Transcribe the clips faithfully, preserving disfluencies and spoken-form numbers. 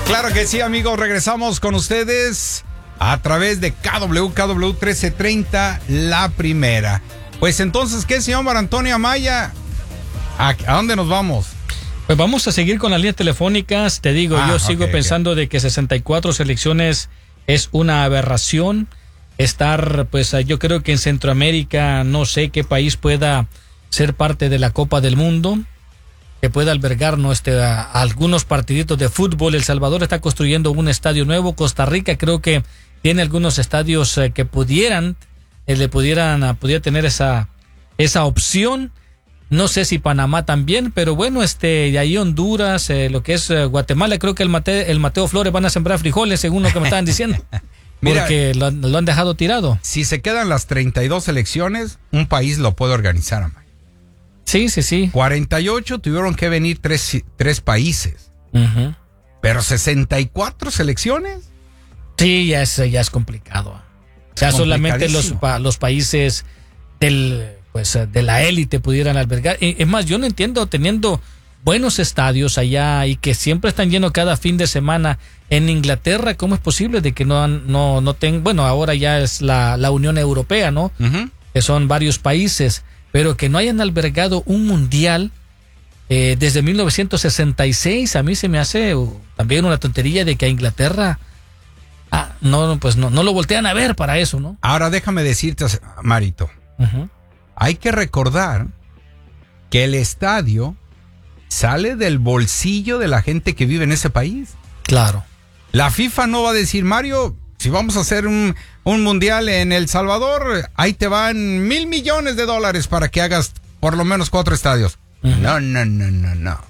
Claro que sí, amigos, regresamos con ustedes a través de K W, K W trece treinta, la primera. Pues entonces, ¿qué, señor Antonio Amaya? ¿A, a dónde nos vamos? Pues vamos a seguir con las líneas telefónicas. Te digo, ah, yo sigo okay, pensando okay. de que sesenta y cuatro selecciones es una aberración. Estar, pues yo creo que en Centroamérica, no sé qué país pueda ser parte de la Copa del Mundo, que pueda albergar ¿no? este, a, a algunos partiditos de fútbol. El Salvador está construyendo un estadio nuevo. Costa Rica creo que tiene algunos estadios eh, que pudieran, eh, le pudieran, uh, pudiera tener esa, esa opción. No sé si Panamá también, pero bueno, este, y ahí Honduras, eh, lo que es eh, Guatemala, creo que el, Mate, el Mateo Flores van a sembrar frijoles, según lo que me estaban diciendo. Mira, porque lo, lo han dejado tirado. Si se quedan las treinta y dos selecciones, un país lo puede organizar, Amaya. Sí, sí, sí. cuarenta y ocho tuvieron que venir tres, tres países. Uh-huh. Pero sesenta y cuatro selecciones. Sí, ya es, ya es complicado. O sea, solamente los, los países del, pues, de la élite pudieran albergar. Es más, yo no entiendo, teniendo buenos estadios allá y que siempre están llenos cada fin de semana en Inglaterra, ¿cómo es posible de que no no no tengan, bueno, ahora ya es la, la Unión Europea, ¿no? Uh-huh. Que son varios países, pero que no hayan albergado un mundial eh, desde mil novecientos sesenta y seis, a mí se me hace uh, también una tontería de que a Inglaterra ah, no, pues no, no lo voltean a ver para eso, ¿no? Ahora déjame decirte, Marito, uh-huh. hay que recordar que el estadio sale del bolsillo de la gente que vive en ese país. Claro. La FIFA no va a decir, Mario, si vamos a hacer un, un mundial en El Salvador, ahí te van mil millones de dólares para que hagas por lo menos cuatro estadios. Uh-huh. No, no, no, no, no.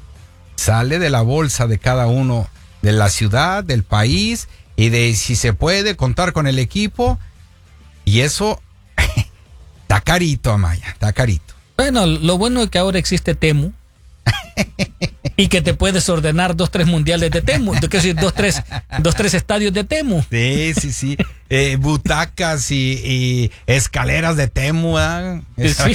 Sale de la bolsa de cada uno, de la ciudad, del país, y de si se puede contar con el equipo. Y eso está carito, Amaya, está carito. Bueno, lo bueno es que ahora existe Temu. Y que te puedes ordenar dos, tres mundiales de Temu, decir, dos, tres, dos, tres estadios de Temu. Sí, sí, sí. Eh, butacas y, y escaleras de Temu. ¿eh? Sí.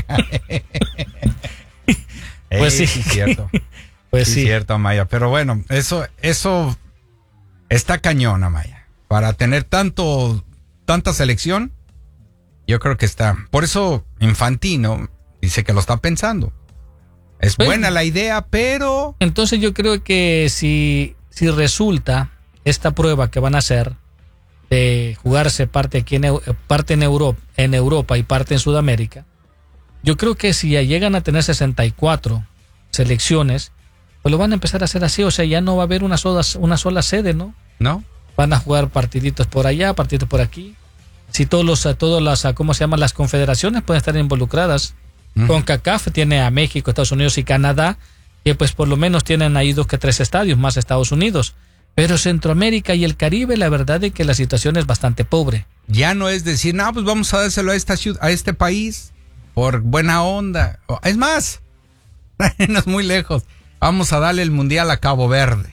Pues sí. Sí, cierto. Pues sí, sí. cierto, Amaya. Pero bueno, eso, eso está cañón, Amaya. Para tener tanto, tanta selección, yo creo que está. Por eso Infantino dice que lo está pensando. Es bueno, buena la idea, pero... Entonces yo creo que si, si resulta esta prueba que van a hacer de jugarse parte aquí en, parte en, Europa, en Europa y parte en Sudamérica, yo creo que si ya llegan a tener sesenta y cuatro selecciones, pues lo van a empezar a hacer así, o sea, ya no va a haber una sola, una sola sede, ¿no? ¿No? Van a jugar partiditos por allá, partiditos por aquí. Si todos los, todos las, ¿cómo se llaman? Las confederaciones pueden estar involucradas. CONCACAF tiene a México, Estados Unidos y Canadá, que pues por lo menos tienen ahí dos que tres estadios, más Estados Unidos. Pero Centroamérica y el Caribe, la verdad es que la situación es bastante pobre. Ya no es decir, no, pues vamos a dárselo a esta ciudad, a este país, por buena onda. Es más, no es muy lejos, vamos a darle el mundial a Cabo Verde.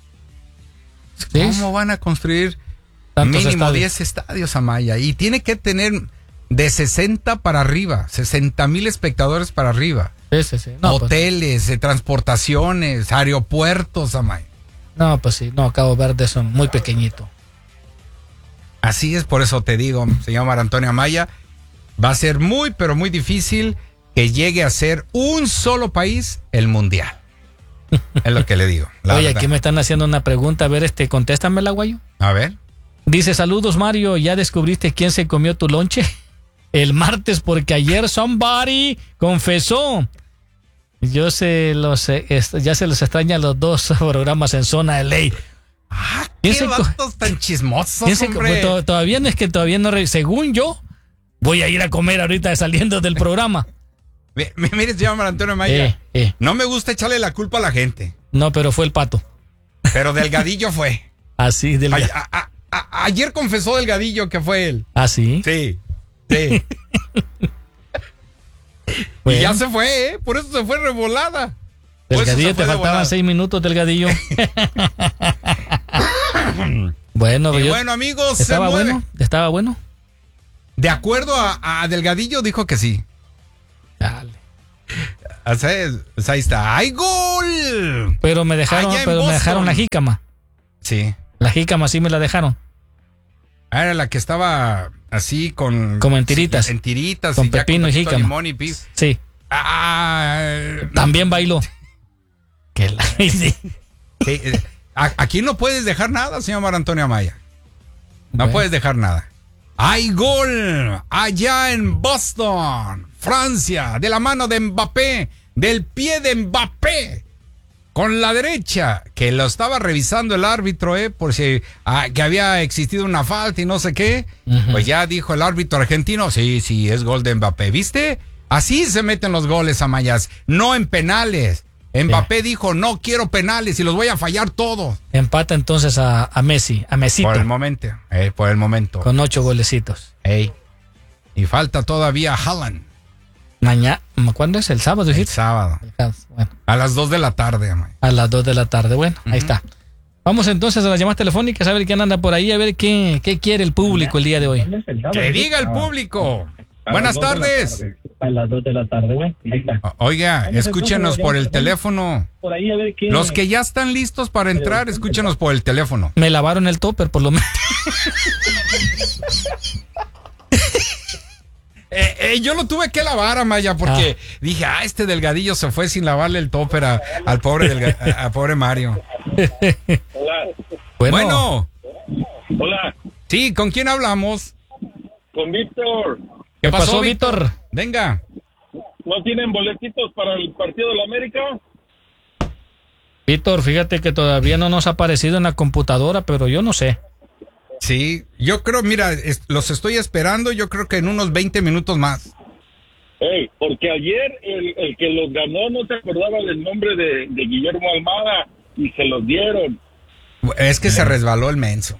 ¿Sí? ¿Cómo van a construir tantos mínimo estadios? diez estadios, Amaya? Y tiene que tener... de sesenta para arriba, sesenta mil espectadores para arriba. Sí, sí, sí. No, hoteles, pues, transportaciones, aeropuertos, Amay. No, pues sí, no, Cabo Verde son muy pequeñito. Así es, por eso te digo, señor Antonio Amaya, va a ser muy, pero muy difícil que llegue a ser un solo país el mundial. Es lo que le digo. Oye, verdad. Aquí me están haciendo una pregunta, a ver, este, contéstamela, guayo. A ver. Dice, saludos, Mario, ¿ya descubriste quién se comió tu lonche? El martes, porque ayer somebody confesó. Yo se los ya se los extraña los dos programas en Zona de Ley. Ah, qué vatos tan chismosos, hombre. To, todavía no es que todavía no, según yo, voy a ir a comer ahorita saliendo del programa. Mire, señor Antonio Maya, eh, eh. no me gusta echarle la culpa a la gente. No, pero fue el Pato. Pero Delgadillo fue. Así, Delgadillo. A, a, a, ayer confesó Delgadillo que fue él. ¿Ah, sí? Sí. Sí. Bueno. Y ya se fue, ¿eh? Por eso se fue revolada. Delgadillo, te faltaban seis minutos, Delgadillo. Bueno, y yo, bueno, amigos, ¿estaba se bueno? ¿Estaba bueno? De acuerdo a, a Delgadillo, dijo que sí. Dale. O sea, ahí está. ¡Ay, gol! Pero me dejaron, pero me dejaron la jícama. Sí. La jícama sí me la dejaron. Ah, era la que estaba así con... Como en tiritas. Sí, en tiritas. Con y ya pepino con y jícama. limón y pif. Sí. Ah, También bailó. Que la... sí. Sí, eh, aquí no puedes dejar nada, señor Mar Antonio Amaya. No bueno. puedes dejar nada. Hay gol allá en Boston, Francia, de la mano de Mbappé, del pie de Mbappé, con la derecha, que lo estaba revisando el árbitro, eh, por si ah, que había existido una falta y no sé qué. Uh-huh. Pues ya dijo el árbitro argentino, sí, sí, es gol de Mbappé, ¿viste? Así se meten los goles, Amayas, no en penales. Mbappé sí. dijo, no quiero penales y los voy a fallar todos. Empata entonces a, a Messi, a Mesito. Por el momento, eh, por el momento. Con ocho golecitos. Ey. Y falta todavía Haaland. Mañana, ¿cuándo es? ¿El sábado? El ¿dijiste? sábado. Bueno. A las dos de la tarde, amay. A las dos de la tarde, bueno, uh-huh. ahí está. Vamos entonces a las llamadas telefónicas, a ver quién anda por ahí, a ver qué, qué quiere el público el día de hoy. Que diga el público. Buenas tardes. A las dos de la tarde, güey. Oiga, escúchenos por el teléfono. Por ahí a ver qué... Los que ya están listos para entrar, escúchenos por el teléfono. Me lavaron el topper, por lo menos. eh, eh, yo lo tuve que lavar, Amaya, porque ah. dije, ah, este delgadillo se fue sin lavarle el topper a, al pobre delga, a, a pobre Mario. Hola. Bueno. bueno. Hola. Sí, ¿con quién hablamos? Con Víctor. ¿Qué pasó, pasó Víctor? Víctor? Venga. ¿No tienen boletitos para el partido de la América? Víctor, fíjate que todavía no nos ha aparecido en la computadora, pero yo no sé. Sí, yo creo, mira, es, los estoy esperando, yo creo que en unos veinte minutos más. Hey, porque ayer el, el que los ganó no se acordaba del nombre de, de Guillermo Almada y se los dieron. Es que se resbaló el menso.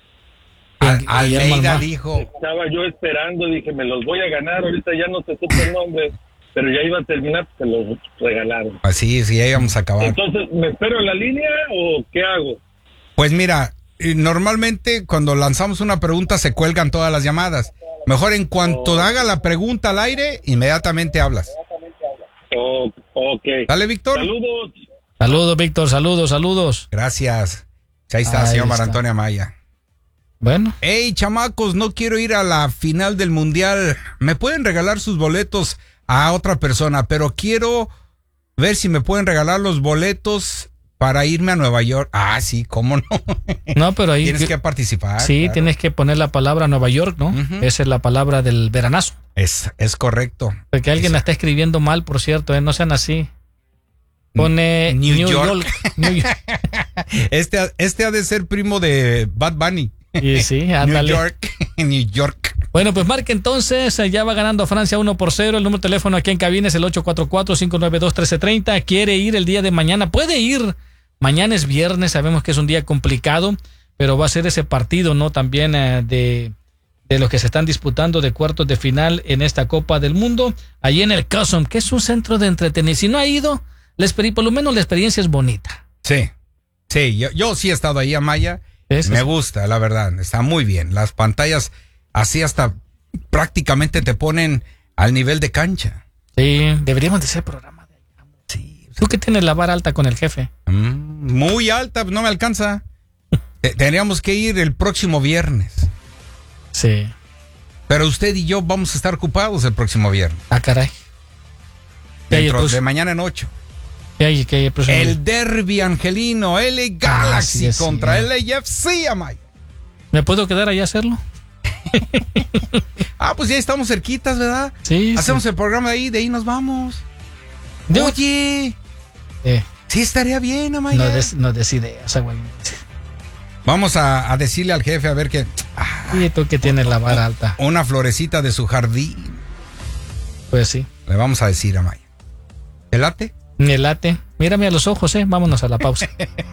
Al, Almeida dijo... Estaba yo esperando, dije, me los voy a ganar, ahorita ya no se supo el nombre, pero ya iba a terminar, se los regalaron. Así, sí, ya íbamos a acabar. Entonces, ¿me espero en la línea o qué hago? Pues mira, normalmente cuando lanzamos una pregunta se cuelgan todas las llamadas. Mejor en cuanto oh. haga la pregunta al aire, inmediatamente hablas. Oh, ok. Dale, Víctor. Saludos. Saludos, Víctor, saludos, saludos. Gracias. Ahí está, Ahí señor Mar Antonio Amaya. Bueno. Hey, chamacos, no quiero ir a la final del mundial. Me pueden regalar sus boletos a otra persona, pero quiero ver si me pueden regalar los boletos para irme a Nueva York. Ah, sí, cómo no. No, pero ahí tienes que participar. Sí, claro. Tienes que poner la palabra Nueva York, ¿no? Uh-huh. Esa es la palabra del veranazo. Es, es correcto. Porque alguien es... la está escribiendo mal, por cierto, ¿eh? No sean así. Pone New, New York. York. New York. Este, este ha de ser primo de Bad Bunny. Y sí, ándale. New York, New York. Bueno, pues marque entonces, ya va ganando Francia uno por cero. El número de teléfono aquí en cabina es el ocho cuatro cuatro, cinco nueve dos, uno tres tres cero. Quiere ir el día de mañana, puede ir. Mañana es viernes, sabemos que es un día complicado, pero va a ser ese partido, ¿no? También eh, de, de los que se están disputando de cuartos de final en esta Copa del Mundo, allí en el Cosum, que es un centro de entretenimiento. Si no ha ido, la por lo menos la experiencia es bonita. Sí, sí, yo, yo sí he estado ahí, Amaya. Es, me gusta, la verdad, está muy bien. Las pantallas así hasta prácticamente te ponen al nivel de cancha. Sí, deberíamos de hacer programa de allá. Sí. ¿Tú que tienes la vara alta con el jefe? Mm, muy alta, no me alcanza. Tendríamos que ir el próximo viernes. Sí. Pero usted y yo vamos a estar ocupados el próximo viernes. Ah, caray. Dentro de mañana en ocho. ¿Qué hay, qué hay el, el derbi angelino, L A Galaxy ah, sí, contra sí. L A F C, Amay. ¿Me puedo quedar ahí a hacerlo? Ah, pues ya estamos cerquitas, ¿verdad? Sí. Hacemos sí. el programa de ahí, de ahí nos vamos. Yo... Oye, eh. sí estaría bien, Amay. No, des, no decide, o sea, bueno. Vamos a, a decirle al jefe a ver que... Ah, y tú que tienes la vara alta. Una florecita de su jardín. Pues sí. Le vamos a decir, Amay. ¿Te late? Me late. Mírame a los ojos, eh. Vámonos a la pausa.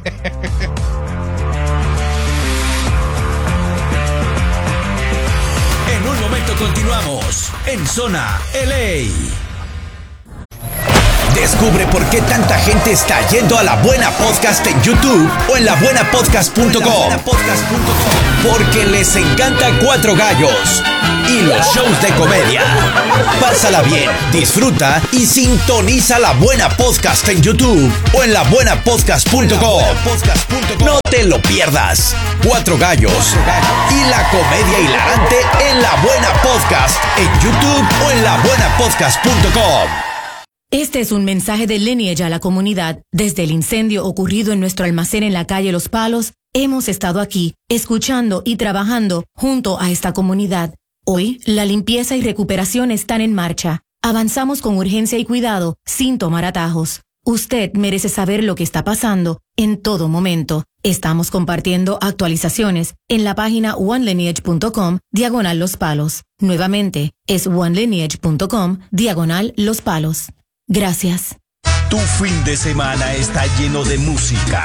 En un momento continuamos en Zona L A. Descubre por qué tanta gente está yendo a La Buena Podcast en YouTube o en la buena podcast punto com. Porque les encanta Cuatro Gallos y los shows de comedia. Pásala bien, disfruta y sintoniza La Buena Podcast en YouTube o en la buena podcast punto com. No te te lo pierdas. Cuatro Gallos y la comedia hilarante en La Buena Podcast en YouTube o en la buena podcast punto com. Este es un mensaje de Lineage a la comunidad. Desde el incendio ocurrido en nuestro almacén en la calle Los Palos, hemos estado aquí, escuchando y trabajando junto a esta comunidad. Hoy, la limpieza y recuperación están en marcha. Avanzamos con urgencia y cuidado, sin tomar atajos. Usted merece saber lo que está pasando en todo momento. Estamos compartiendo actualizaciones en la página one lineage punto com, diagonal Los Palos. Nuevamente, es one lineage punto com, diagonal Los Palos. Gracias. Tu fin de semana está lleno de música,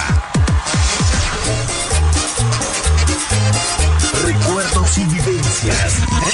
recuerdos y vivencias.